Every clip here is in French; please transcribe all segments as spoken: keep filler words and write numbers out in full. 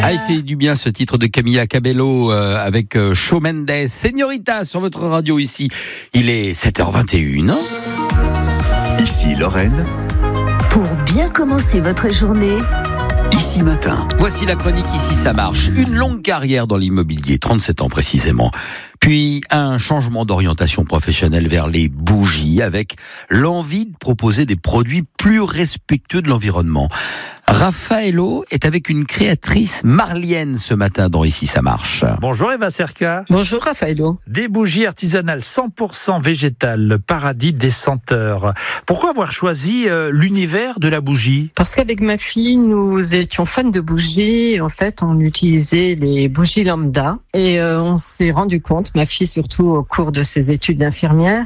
Ah, il fait du bien ce titre de Camila Cabello euh, avec euh, Shawn Mendes. Señorita sur votre radio ici. Il est sept heures vingt et une. Ici Lorraine. Pour bien commencer votre journée. Ici Matin. Voici la chronique Ici ça marche. Une longue carrière dans l'immobilier, trente-sept ans précisément. Puis un changement d'orientation professionnelle vers les bougies avec l'envie de proposer des produits plus respectueux de l'environnement. Raffaello est avec une créatrice marlienne ce matin dans Ici ça marche. Bonjour Eva Cerca. Bonjour Raffaello. Des bougies artisanales cent pour cent végétales, le paradis des senteurs. Pourquoi avoir choisi euh, l'univers de la bougie ? Parce qu'avec ma fille, nous étions fans de bougies. En fait, on utilisait les bougies lambda et euh, on s'est rendu compte, ma fille surtout au cours de ses études d'infirmière,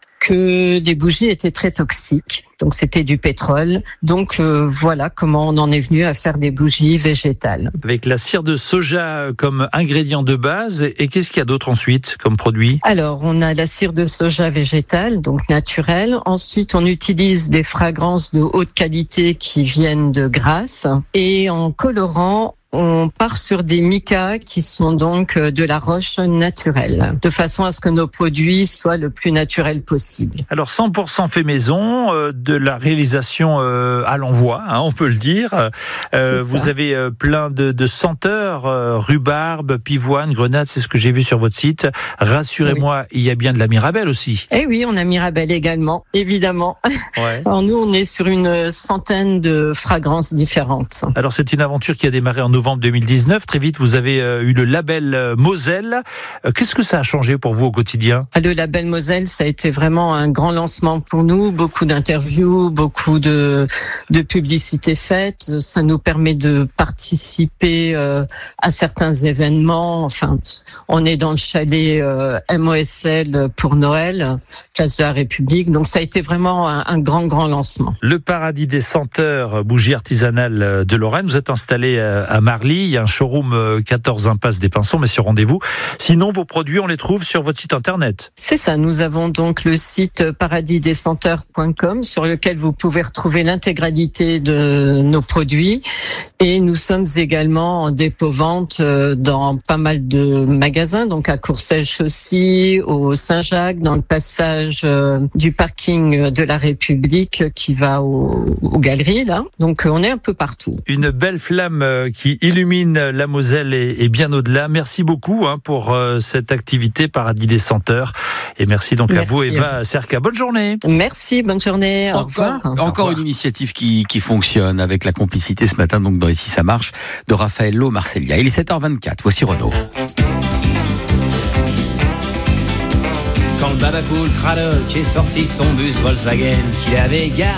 que les bougies étaient très toxiques. Donc c'était du pétrole. Donc euh, voilà comment on en est venu à faire des bougies végétales. Avec la cire de soja comme ingrédient de base. Et qu'est-ce qu'il y a d'autre ensuite comme produit ? Alors on a la cire de soja végétale, donc naturelle. Ensuite on utilise des fragrances de haute qualité qui viennent de Grasse. Et en colorant, on part sur des micas qui sont donc de la roche naturelle, de façon à ce que nos produits soient le plus naturels possible. Alors cent pour cent fait maison, euh, de la réalisation euh, à l'envoi, hein, on peut le dire. Euh, vous avez euh, plein de, de senteurs, euh, rhubarbe, pivoine, grenade, c'est ce que j'ai vu sur votre site. Rassurez-moi, oui. Il y a bien de la mirabelle aussi. Eh oui, on a mirabelle également, évidemment. Ouais. Alors nous, on est sur une centaine de fragrances différentes. Alors c'est une aventure qui a démarré en novembre deux mille dix-neuf. Très vite, vous avez eu le label Moselle. Qu'est-ce que ça a changé pour vous au quotidien ? Le label Moselle, ça a été vraiment un grand lancement pour nous. Beaucoup d'interviews, beaucoup de, de publicités faites. Ça nous permet de participer euh, à certains événements. Enfin, on est dans le chalet euh, M O S L pour Noël, place de la République. Donc, ça a été vraiment un, un grand, grand lancement. Le paradis des senteurs, bougie artisanale de Lorraine. Vous êtes installé à Marly. Il y a un showroom quatorze impasse des Pinsons, mais sur rendez-vous. Sinon, vos produits, on les trouve sur votre site internet. C'est ça. Nous avons donc le site paradis des senteurs point com sur lequel vous pouvez retrouver l'intégralité de nos produits. Et nous sommes également en dépôt-vente dans pas mal de magasins, donc à Courcelles aussi, au Saint-Jacques, dans le passage du parking de la République qui va au, aux galeries, là. Donc, on est un peu partout. Une belle flamme qui illumine la Moselle et, et bien au-delà. Merci beaucoup hein, pour euh, cette activité Paradis des Senteurs. Et merci donc merci à vous, Eva Cerca. Bonne journée. Merci, bonne journée. Au encore, revoir. Encore une initiative qui, qui fonctionne avec la complicité ce matin, donc dans Ici ça marche, de Raffaello Marcellia. Il est sept heures vingt-quatre. Voici Renaud. Quand le babacool Cradock est sorti de son bus Volkswagen qu'il avait garé